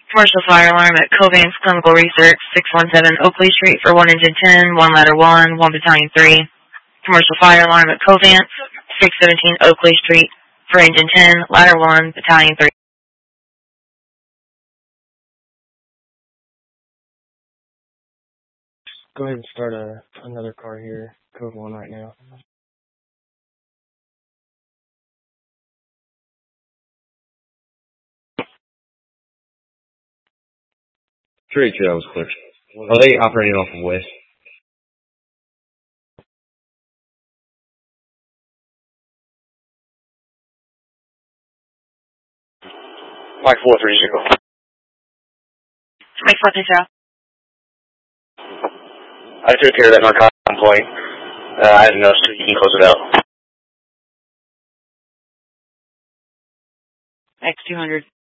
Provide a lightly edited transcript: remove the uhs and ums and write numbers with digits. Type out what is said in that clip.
Commercial fire alarm at Covance Clinical Research, 617 Oakley Street for 1 Engine 10, 1 Ladder 1, 1 Battalion 3. Commercial fire alarm at Covance, 617 Oakley Street for Engine 10, Ladder 1, Battalion 3. Go ahead and start another car here, code 1 right now. 382, that was clear. Are they operating off of West? Mike 430. Mike 430. I took care of that narcotic employee. I didn't know, so you can close it out. X200.